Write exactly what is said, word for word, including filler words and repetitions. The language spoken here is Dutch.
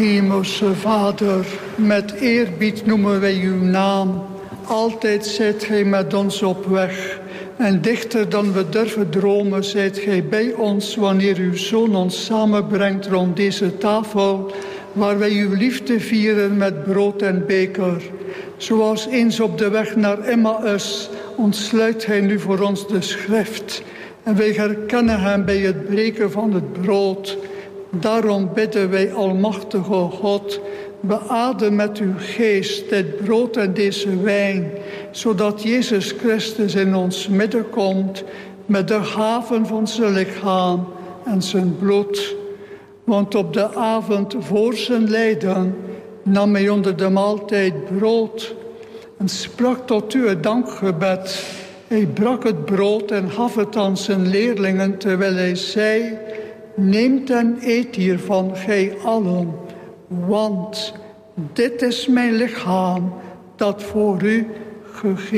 Hemelse Vader, met eerbied noemen wij uw naam. Altijd zijt gij met ons op weg. En dichter dan we durven dromen zijt gij bij ons wanneer uw Zoon ons samenbrengt rond deze tafel, waar wij uw liefde vieren met brood en beker. Zoals eens op de weg naar Emmaus ontsluit hij nu voor ons de schrift. En wij herkennen hem bij het breken van het brood. Daarom bidden wij, almachtige God, beadem met uw geest dit brood en deze wijn, zodat Jezus Christus in ons midden komt met de gaven van zijn lichaam en zijn bloed. Want op de avond voor zijn lijden nam hij onder de maaltijd brood en sprak tot u het dankgebed. Hij brak het brood en gaf het aan zijn leerlingen, terwijl hij zei: neemt en eet hiervan, gij allen, want dit is mijn lichaam dat voor u gegeven